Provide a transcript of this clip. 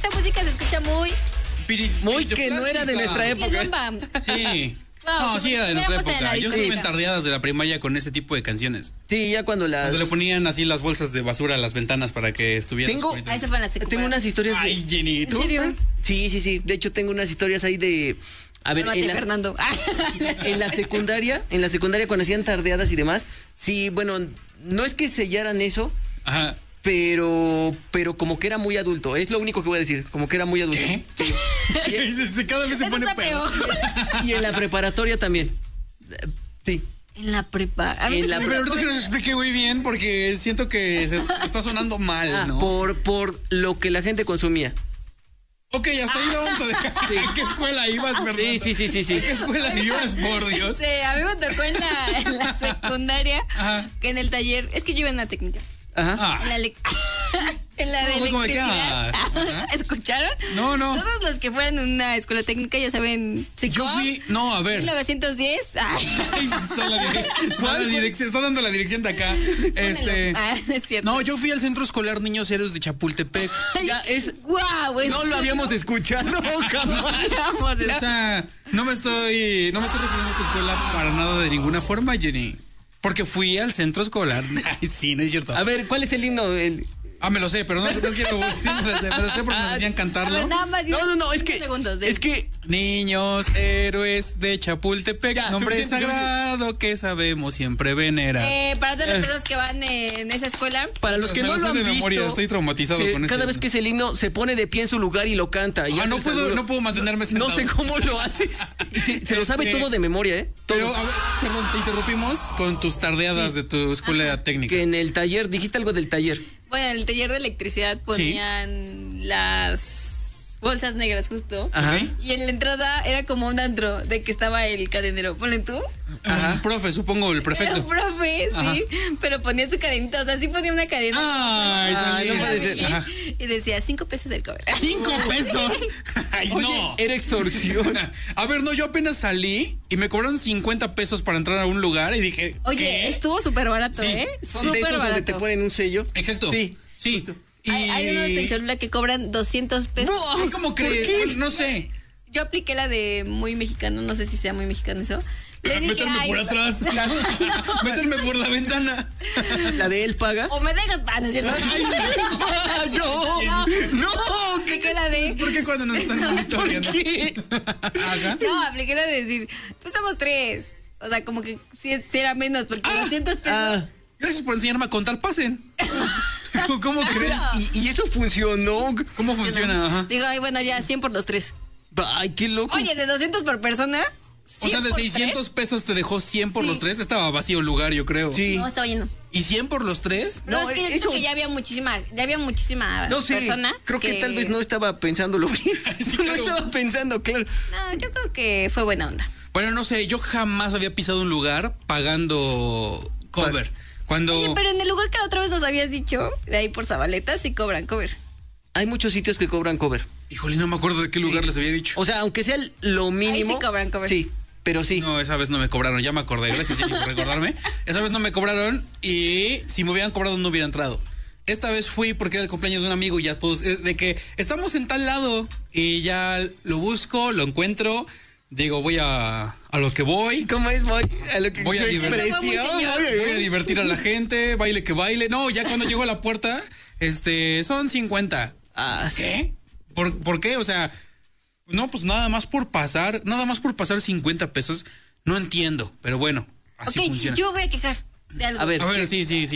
esa música se escucha muy... Muy que no era de nuestra época. Sí. No, sí era de nuestra teníamos en la época. Yo estuve en discoteca. tardeadas de la primaria con ese tipo de canciones. Sí, ya cuando Cuando le ponían así las bolsas de basura a las ventanas para que estuviera. Ah, esa fue en la secundaria. Tengo unas historias de... Ay, Jenny, ¿En ¿tú? serio? Sí. De hecho, tengo unas historias ahí de... A ver, Cálmate, Fernando. en la secundaria cuando hacían tardeadas y demás, sí, bueno, no es que sellaran eso, Ajá. pero como que era muy adulto, es lo único que voy a decir, como que era muy adulto. ¿Qué? Sí. Cada vez se Eso pone está peor. Y en la preparatoria también. Sí. En la prepa. A mí En me la suena- Pero ahorita que nos explique muy bien porque siento que se está sonando mal, ¿no? Por lo que la gente consumía. Ok, hasta ahí lo vamos a dejar. ¿En qué escuela ibas, Fernando? Sí. ¿En qué escuela ibas, por Dios? Sí, a mí me tocó en la secundaria, Ajá. que en el taller, es que yo iba en la técnica. Ajá. Ah, En la, en la de No, como de que, electricidad. ajá. ¿Escucharon? No. Todos los que fueran en una escuela técnica ya saben. Yo fui, no, a ver. 1910. Ahí está la dirección, está dando la dirección de acá. Es cierto. No, yo fui al Centro Escolar Niños Héroes de Chapultepec. Ya es... Guau, No lo habíamos escuchado jamás. O sea, no me estoy refiriendo a tu escuela para nada de ninguna forma, Jenny. Porque fui al centro escolar. Ay, sí, no es cierto. A ver, ¿cuál es el himno? Me lo sé, pero no quiero. Sí, me lo sé, pero sé porque nos hacían A cantarlo. ver, nada más No, es 5 que... segundos de- Es que... Niños héroes de Chapultepec, Ya, nombre suficiente. sagrado que sabemos siempre venerar. para todas las personas que van en esa escuela, Para los que Me no lo lo sé han de visto... memoria, estoy traumatizado con ese cada vez que es el himno, se pone de pie en su lugar y lo canta. Y hace no el saludo. puedo mantenerme sentado. No sé cómo lo hace. Y se lo sabe todo de memoria, ¿eh? Todo. Pero, a ver, perdón, te interrumpimos con tus tardeadas de tu escuela técnica. Que en el taller, dijiste algo del taller. bueno, en el taller de electricidad ponían las bolsas negras justo. Ajá. Ok. Y en la entrada era como un antro de que estaba el cadenero. Ponle tú. Un profe, supongo, el Era prefecto. un profe, Ajá. sí. Pero ponía su cadenita. O sea, sí ponía una cadena. Ay, Ay, no también. puede ser. Aquí, Ajá. y decía 5 pesos el cover. 5 pesos. Ay, Oye, no. era extorsión. A ver, no, yo apenas salí y me cobraron 50 pesos para entrar a un lugar y dije. Oye, ¿qué? estuvo súper barato, Sí. ¿eh? Son de Súper esos donde barato. te ponen un sello. Exacto. Sí. Y... Hay unos en Cholula que cobran 200 pesos. Ay, ¿cómo crees? No sé. Yo apliqué la de muy mexicano, no sé si sea muy mexicano eso. Le dije, Métanme ay, por atrás. no. Métanme por la ventana. La de él paga. O me dejas pan, ¿es cierto? No. Apliqué la de... ¿Por qué cuando nos están monitoreando? Ajá. No, apliqué la de decir, pues somos 3. O sea, como que si era menos, porque 200 pesos... Ah, Gracias por enseñarme a contar. Pasen. ¿Cómo crees? y eso funcionó. ¿Cómo funciona? Ajá. Digo, ay, bueno, ya 100 por los 3. Ay, qué loco. Oye, de 200 por persona. O sea, 100 de por 600 pesos te dejó 100 por Sí. los 3. Estaba vacío el lugar, yo creo. Sí. No, estaba lleno. ¿Y 100 por los 3? No, No, es que yo eso- siento que ya había muchísima No sé, personas. creo que tal vez no estaba pensándolo bien. Sí, No claro. estaba pensando, claro. No, yo creo que fue buena onda. Bueno, no sé, yo jamás había pisado un lugar pagando cover. Cuando... Oye, pero en el lugar que la otra vez nos habías dicho, de ahí por Zabaleta, sí cobran cover. Hay muchos sitios que cobran cover. Híjole, no me acuerdo de qué lugar les había dicho. O sea, aunque sea lo mínimo. Ahí sí cobran cover. Sí, pero sí. No, esa vez no me cobraron, ya me acordé. Gracias, Jenny, por recordarme. Esa vez no me cobraron y si me hubieran cobrado no hubiera entrado. Esta vez fui porque era el cumpleaños de un amigo y ya todos, de que estamos en tal lado y ya lo busco, lo encuentro, digo, voy a lo que voy. ¿Cómo es? Voy a lo que Voy a su divertir. expresión. Voy a divertir a la gente, baile que baile. No, ya cuando llego a la puerta, son 50. Ah, sí. ¿Qué? ¿Por qué? O sea, no, pues nada más por pasar 50 pesos, no entiendo, pero bueno, así Ok, funciona. yo me voy a quejar de algo. A ver. A ver, sí.